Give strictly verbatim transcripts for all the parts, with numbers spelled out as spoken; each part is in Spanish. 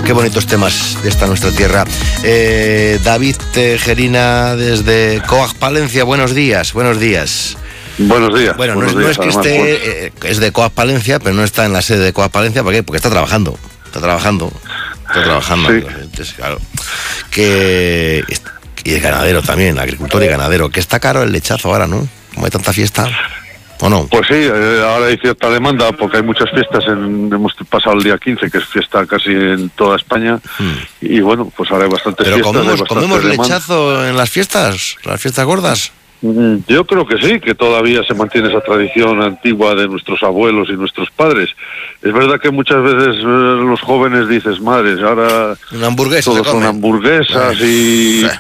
qué bonitos temas de esta nuestra tierra. Eh, David Tejerina desde Coag, Palencia, buenos días, buenos días. Buenos días. Bueno, buenos no, días, no es que además, esté, eh, es de Coag, Palencia, pero no está en la sede de Coag, Palencia, ¿por qué? Porque está trabajando, está trabajando, está trabajando. Sí. Entonces, claro, que... Y es ganadero también, agricultor y ganadero, que está caro el lechazo ahora, ¿no? Como hay tanta fiesta... ¿O no? Pues sí, eh, ahora hay cierta demanda porque hay muchas fiestas. En, hemos pasado el día quince, que es fiesta casi en toda España. Hmm. Y bueno, pues ahora hay bastantes ¿Pero fiestas. comemos, bastante comemos demanda. lechazo en las fiestas? ¿Las fiestas gordas? Yo creo que sí, que todavía se mantiene esa tradición antigua de nuestros abuelos y nuestros padres. Es verdad que muchas veces eh, los jóvenes dices, madres, ahora una hamburguesa todos son hamburguesas y, sí.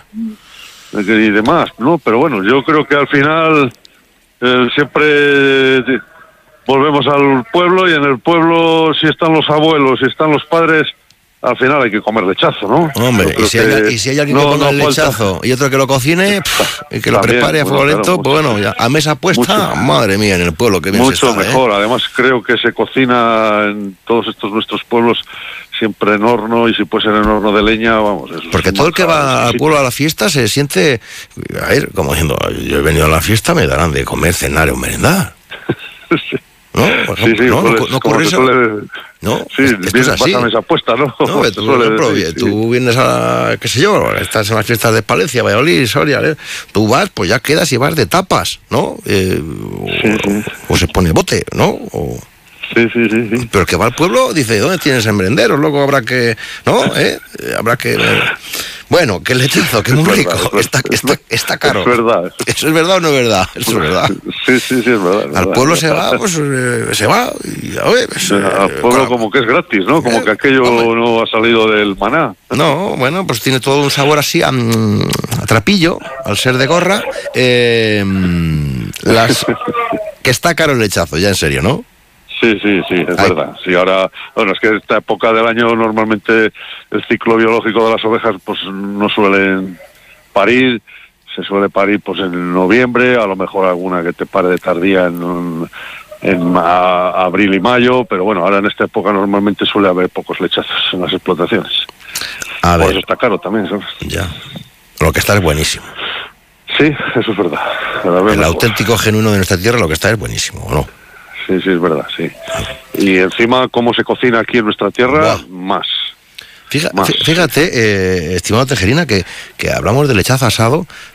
y demás, ¿no? Pero bueno, yo creo que al final... Eh, siempre volvemos al pueblo y en el pueblo si están los abuelos, si están los padres, al final hay que comer lechazo, ¿no? Hombre, y si, hay, y si hay alguien no, que ponga no el lechazo falta. Y otro que lo cocine pff, y que lo También, prepare a fuego bueno, lento, claro, pues bueno, ya, a mesa puesta, mucho, madre mía, en el pueblo, que bien mucho se está, mejor, ¿eh? Además creo que se cocina en todos estos nuestros pueblos siempre en horno, y si puede ser en horno de leña, vamos. Eso Porque todo el que va al pueblo a la fiesta se siente, a ver, como diciendo, yo he venido a la fiesta, me darán de comer, cenar o merendar. Sí. ¿No? Sí, sí, no, suele, no, no ocurre eso. Suele, no, sí, es, vienes, es así. vas a mesa puesta, ¿no? No, tú, suele, ejemplo, sí, tú sí. vienes a, qué sé yo, estás en las fiestas de Palencia, Valladolid, Soria, ¿eh? Tú vas, pues ya quedas y vas de tapas, ¿no? Eh, sí, o, sí. o se pone bote, ¿no? O, Sí, sí, sí, sí. Pero el que va al pueblo dice, ¿dónde tienes el merendero? Luego habrá que, ¿no? ¿Eh? Habrá que... Bueno, que el lechazo, que es muy rico, verdad, está, está, está caro. Es verdad. ¿Eso es verdad o no es verdad? Eso es verdad. Sí, sí, sí, es verdad. Es al verdad, pueblo es se va, pues eh, se va. Y, a ver, pues, al eh, pueblo claro. Como que es gratis, ¿no? Como eh, que aquello hombre. no ha salido del maná. No, bueno, pues tiene todo un sabor así a, a trapillo, al ser de Gorra. Eh, las, que está caro el lechazo, ya en serio, ¿no? Sí, sí, sí, es Ay. verdad. Sí, ahora, bueno, es que esta época del año normalmente el ciclo biológico de las ovejas pues no suelen parir, se suele parir pues en noviembre, a lo mejor alguna que te pare de tardía en, en a, abril y mayo, pero bueno, ahora en esta época normalmente suele haber pocos lechazos en las explotaciones. A Por ver. eso está caro también, ¿sabes? Ya. Lo que está es buenísimo. Sí, eso es verdad. El mejor. auténtico genuino de nuestra tierra, lo que está es buenísimo, ¿o no? Sí, sí, es verdad, sí. Y encima, cómo se cocina aquí en nuestra tierra, wow. más. Fíjate, más. fíjate eh, estimado Tejerina, que, que hablamos de lechazo asado,